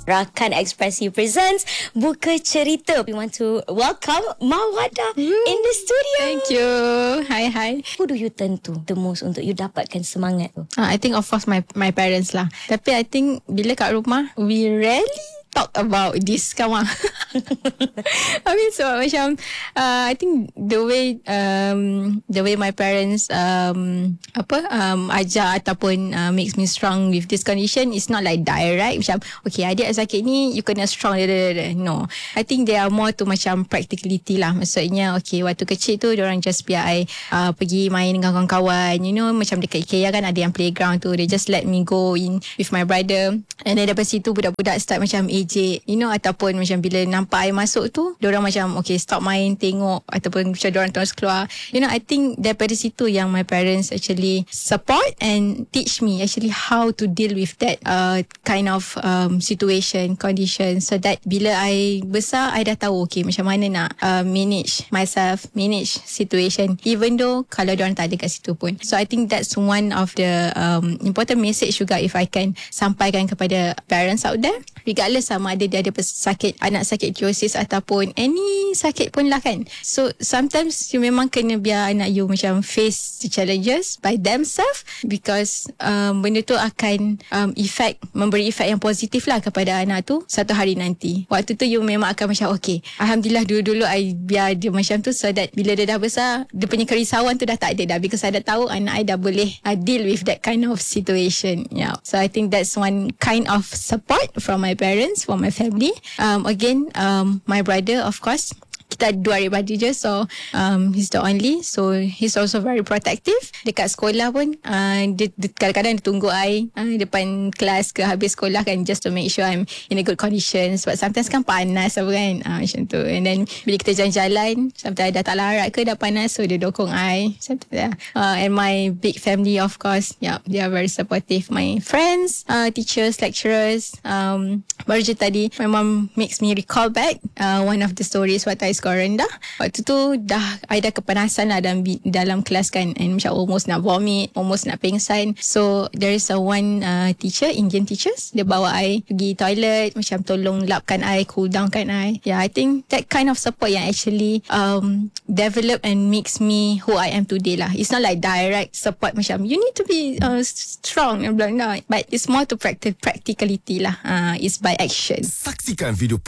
Rakan Ekspresi presents Buka Cerita. We want to welcome Mawada in the studio. Thank you. Hi. Who do you turn to the most untuk you dapatkan semangat tu? I think of course my parents lah. Tapi I think bila kat rumah, we rarely talk about this kawan. I mean, so macam I think the way my parents ajar ataupun makes me strong with this condition is not like direct macam okay, adik sakit ni you kena strong. No, I think they are more to macam practicality lah. Maksudnya okay, waktu kecil tu diorang just biar I pergi main dengan kawan-kawan, you know, macam dekat IKEA kan ada yang playground tu, they just let me go in with my brother, and then daripada situ budak-budak start macam ejek, you know, ataupun macam bila nampak I masuk tu diorang macam okay, stop main, tengok, ataupun macam diorang terus keluar, you know. I think daripada situ yang my parents actually support and teach me actually how to deal with that kind of situation, condition, so that bila I besar I dah tahu okay macam mana nak manage myself, manage situation, even though kalau diorang tak ada kat situ pun. So I think that's one of the important message juga if I can sampaikan kepada parents out there, regardless sama ada dia ada sakit, anak sakit diosis ataupun any sakit pun lah kan. So sometimes you memang kena biar anak you macam face the challenges by themselves, because benda tu akan memberi efek yang positif lah kepada anak tu satu hari nanti. Waktu tu you memang akan macam okay, Alhamdulillah dulu-dulu I biar dia macam tu, so that bila dia dah besar dia punya kerisauan tu dah tak ada dah, because I dah tahu anak I dah boleh deal with that kind of situation. Yeah. So I think that's one kind of support from my parents, from my family. Again, my brother, of course, kita ada 2 adik-beradik je, so he's the only, so he's also very protective. Dekat sekolah pun dia kadang-kadang dia tunggu I depan kelas ke habis sekolah kan, just to make sure I'm in a good condition, sebab sometimes kan panas apa kan, macam tu. And then bila kita jalan-jalan, sometimes dah tak larat ke dah panas, so dia dokong I macam tu lah. And my big family, of course, yeah, they are very supportive. My friends, teachers, lecturers, baru je tadi my mom makes me recall back one of the stories waktu I sekolah rendah. Waktu tu I dah kepanasan lah dalam kelas kan, and macam almost nak vomit, almost nak pengsan. So there is one teacher, Indian teachers, dia bawa I pergi toilet, macam tolong lapkan I, cool downkan I. Yeah, I think that kind of support yang actually develop and makes me who I am today lah. It's not like direct support macam you need to be strong and blah blah, but it's more to practicality lah. It's by action. Saksikan video